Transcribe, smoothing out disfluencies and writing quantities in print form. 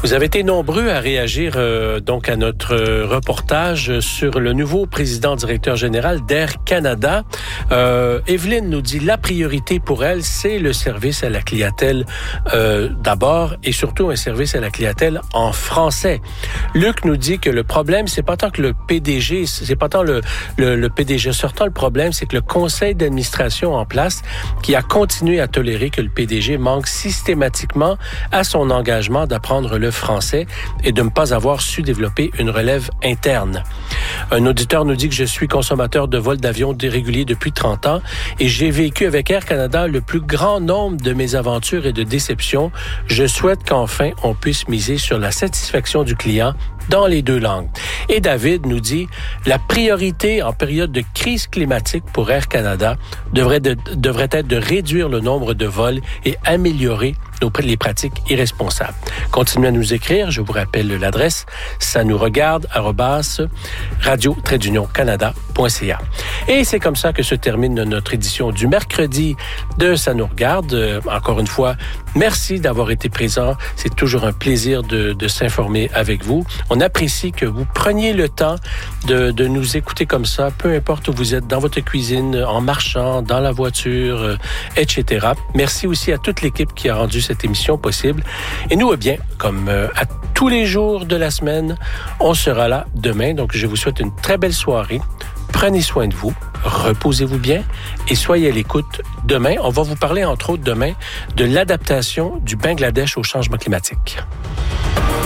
Vous avez été nombreux à réagir donc à notre reportage sur le nouveau président directeur général d'Air Canada. Evelyne nous dit la priorité pour elle, c'est le service à la clientèle d'abord et surtout un service à la clientèle en français. Luc nous dit que le problème, c'est pas tant que le PDG, c'est pas tant le PDG sortant, le problème, c'est que le conseil d'administration en place qui a continué à tolérer que le PDG manque systématiquement à son engagement d'apprendre le français et de ne pas avoir su développer une relève interne. Un auditeur nous dit que je suis consommateur de vols d'avion réguliers depuis 30 ans et j'ai vécu avec Air Canada le plus grand nombre de mésaventures et de déceptions. Je souhaite qu'enfin on puisse miser sur la satisfaction du client dans les deux langues. Et David nous dit la priorité en période de crise climatique pour Air Canada devrait être de réduire le nombre de vols et améliorer les pratiques irresponsables. Continuez à nous écrire. Je vous rappelle l'adresse sanouregarde@radio-canada.ca. Et c'est comme ça que se termine notre édition du mercredi de Ça nous regarde. Encore une fois, merci d'avoir été présent. C'est toujours un plaisir de s'informer avec vous. On apprécie que vous preniez le temps de nous écouter comme ça, peu importe où vous êtes, dans votre cuisine, en marchant, dans la voiture, etc. Merci aussi à toute l'équipe qui a rendu cette émission possible. Et nous, bien, comme à tous les jours de la semaine, on sera là demain. Donc, je vous souhaite une très belle soirée. Prenez soin de vous, reposez-vous bien et soyez à l'écoute demain. On va vous parler, entre autres, demain, de l'adaptation du Bangladesh au changement climatique.